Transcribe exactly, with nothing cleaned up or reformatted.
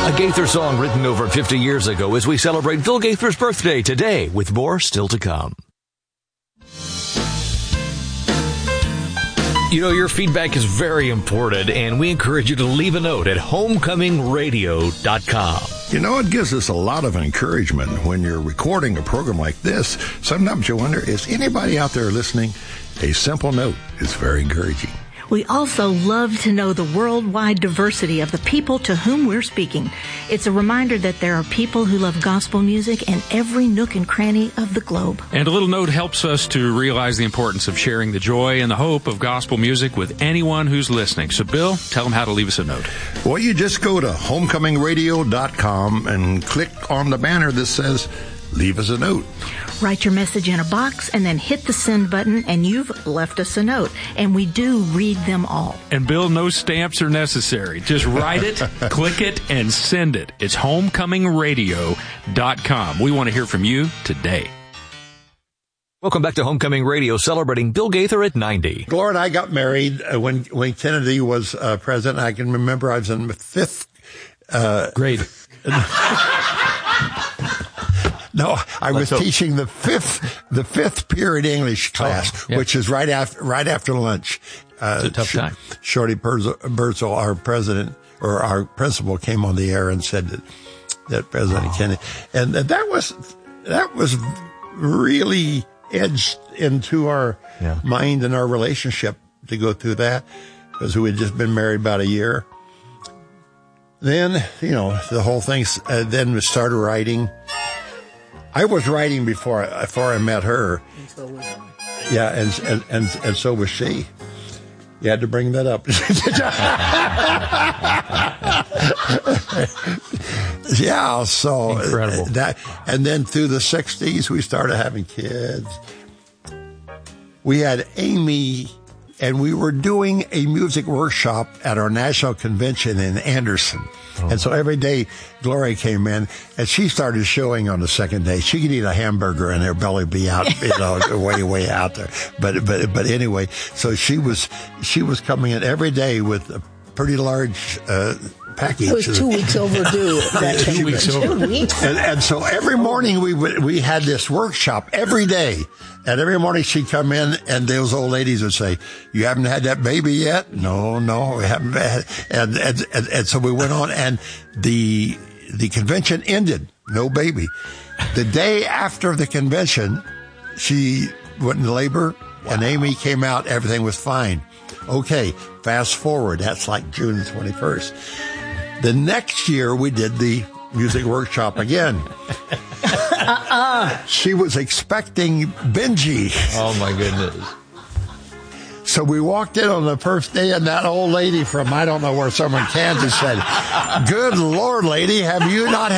A Gaither song written over fifty years ago as we celebrate Bill Gaither's birthday today, with more still to come. You know, your feedback is very important, and we encourage you to leave a note at homecoming radio dot com. You know, it gives us a lot of encouragement when you're recording a program like this. Sometimes you wonder, is anybody out there listening? A simple note is very encouraging. We also love to know the worldwide diversity of the people to whom we're speaking. It's a reminder that there are people who love gospel music in every nook and cranny of the globe. And a little note helps us to realize the importance of sharing the joy and the hope of gospel music with anyone who's listening. So, Bill, tell them how to leave us a note. Well, you just go to homecoming radio dot com and click on the banner that says, leave us a note. Write your message in a box and then hit the send button, and you've left us a note. And we do read them all. And Bill, no stamps are necessary. Just write it, click it, and send it. It's homecoming radio dot com. We want to hear from you today. Welcome back to Homecoming Radio, celebrating Bill Gaither at ninety. Gloria and I got married uh, when when Kennedy was uh, president. I can remember I was in the fifth uh, grade. No, I was Let's hope. teaching the fifth, the fifth period English class, oh, yeah. which is right after, right after lunch. Uh, it's a tough time. Shorty Berzel, our president or our principal, came on the air and said that, that President oh. Kennedy, and that was, that was really edged into our yeah. mind and our relationship to go through that, because we had just been married about a year. Then, you know, the whole thing, uh, then we started writing. I was writing before I, before I met her. And so was I. Yeah, and, and, and, and so was she. You had to bring that up. Yeah, so. Incredible. That, and then through the sixties, we started having kids. We had Amy, and we were doing a music workshop at our national convention in Anderson. Oh. And so every day, Gloria came in, and she started showing on the second day. She could eat a hamburger, and her belly be out, you know, way, way out there. But, but, but anyway, so she was, she was coming in every day with a pretty large, uh, package. It was two weeks overdue. That two weeks over. Two weeks. And, and so every morning we would, we had this workshop every day. And every morning she'd come in, and those old ladies would say, "You haven't had that baby yet?" "No, no, we haven't had." And, and, and, and so we went on, and the, the convention ended. No baby. The day after the convention, she went into labor, wow. and Amy came out. Everything was fine. Okay. Fast forward. That's like June twenty-first. The next year we did the music workshop again. Uh-uh. She was expecting Benji. Oh, my goodness. So we walked in on the first day, and that old lady from I don't know where, somewhere in Kansas said, "Good Lord, lady, have you not